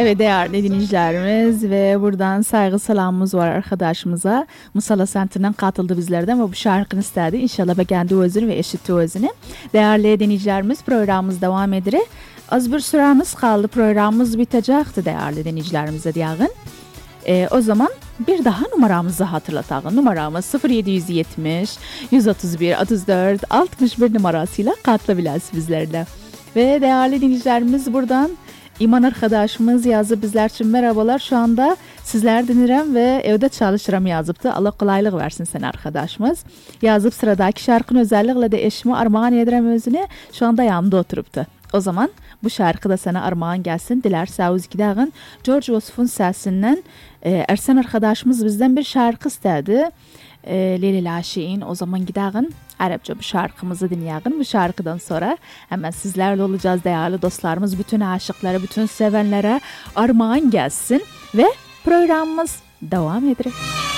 Evet değerli dinleyicilerimiz ve buradan saygı selamımız var arkadaşımıza. Musalla Center'dan katıldı bizlerden ve bu şarkını istedi. İnşallah beğendi özünü ve eşitti özünü. Değerli dinleyicilerimiz programımız devam edir. Az bir süremiz kaldı, programımız bitecekti değerli dinleyicilerimize diyağın. O zaman bir daha numaramızı hatırlatalım. Numaramız 0770 131 34 61 numarasıyla katılabilirsiniz bizlerle. Ve değerli dinleyicilerimiz buradan İman arkadaşımız yazıp bizler için merhabalar. Şu anda sizler dinlerim ve evde çalışırım yazıptı. Allah kolaylık versin sen arkadaşımız. Yazıp sıradaki şarkının özellikle de eşime armağan ederim özüne. Şu anda yanımda oturuptu. O zaman bu şarkı da sana armağan gelsin. Dilerse Avuzgidağ'ın George Yusuf'un sesinden Ersen arkadaşımız bizden bir şarkı istedi. Leyli Laşi'in o zaman gidağın Arapça bu şarkımızı dinleyelim. Bu şarkıdan sonra hemen sizlerle olacağız değerli dostlarımız. Bütün aşıklara, bütün sevenlere armağan gelsin ve programımız devam edecek.